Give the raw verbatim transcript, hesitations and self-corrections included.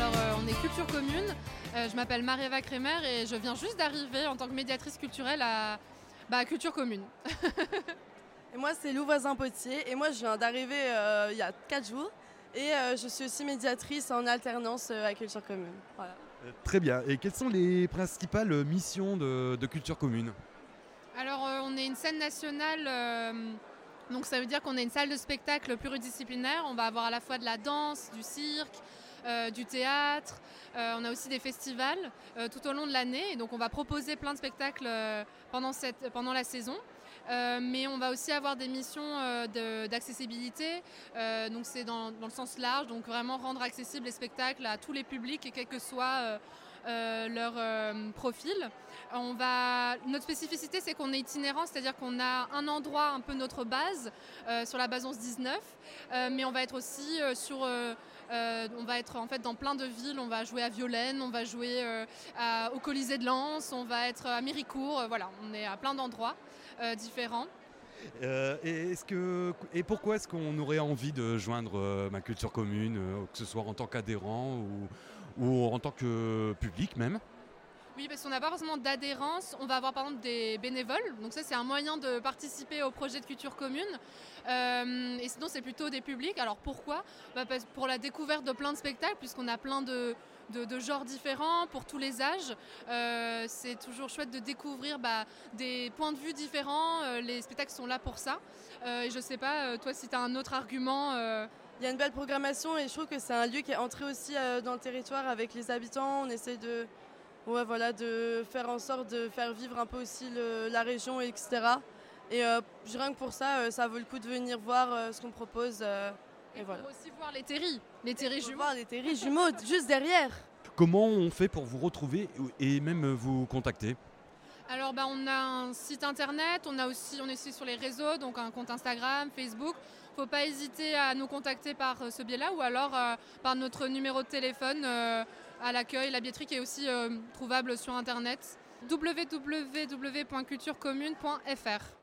Alors euh, on est Culture Commune, euh, je m'appelle Marie-Eva Kremer et je viens juste d'arriver en tant que médiatrice culturelle à, bah, à Culture Commune. Et moi c'est Lou Voisin-Potier et moi je viens d'arriver euh, il y a quatre jours et euh, je suis aussi médiatrice en alternance euh, à Culture Commune. Voilà. Euh, Très bien. Et quelles sont les principales missions de, de Culture Commune ? Alors euh, on est une scène nationale, euh, donc ça veut dire qu'on est une salle de spectacle pluridisciplinaire. On va avoir à la fois de la danse, du cirque, euh, du théâtre. Euh, on a aussi des festivals euh, tout au long de l'année. Et donc on va proposer plein de spectacles euh, pendant, cette, pendant la saison. Euh, mais on va aussi avoir des missions euh, de, d'accessibilité, euh, donc c'est dans, dans le sens large, donc vraiment rendre accessibles les spectacles à tous les publics et quel que soit euh, euh, leur euh, profil. On va... Notre spécificité c'est qu'on est itinérant, c'est-à-dire qu'on a un endroit, un peu notre base, euh, sur la base onze dix-neuf, euh, mais on va être aussi euh, sur... Euh, euh, on va être en fait dans plein de villes, on va jouer à Violaine, on va jouer euh, à, au Colisée de Lens, on va être à Méricourt, euh, voilà, on est à plein d'endroits euh, différents. Euh, et, est-ce que, et pourquoi est-ce qu'on aurait envie de joindre euh, ma Culture Commune, euh, que ce soit en tant qu'adhérent ou, ou en tant que public même ? Oui, parce qu'on n'a pas forcément d'adhérence. On va avoir par exemple des bénévoles. Donc ça, c'est un moyen de participer au projet de Culture Commune. Euh, et sinon, c'est plutôt des publics. Alors pourquoi ? Bah, Pour la découverte de plein de spectacles, puisqu'on a plein de, de, de genres différents, pour tous les âges. Euh, c'est toujours chouette de découvrir bah, des points de vue différents. Euh, les spectacles sont là pour ça. Euh, et je sais pas, toi, si tu as un autre argument... Euh... Il y a une belle programmation et je trouve que c'est un lieu qui est entré aussi euh, dans le territoire avec les habitants. On essaie de... Ouais, voilà, de faire en sorte de faire vivre un peu aussi le, la région, et cetera. Et euh, rien que pour ça, euh, ça vaut le coup de venir voir euh, ce qu'on propose. Euh, et et voilà. Pour aussi voir les terris, les terris jumeaux. Voir les terris jumeaux juste derrière. Comment on fait pour vous retrouver et même vous contacter ? Alors bah, on a un site internet, on, a aussi, on est aussi sur les réseaux, donc un compte Instagram, Facebook. Il ne faut pas hésiter à nous contacter par euh, ce biais-là ou alors euh, par notre numéro de téléphone euh, à l'accueil. La billetterie qui est aussi euh, trouvable sur internet w w w point culture commune point f r.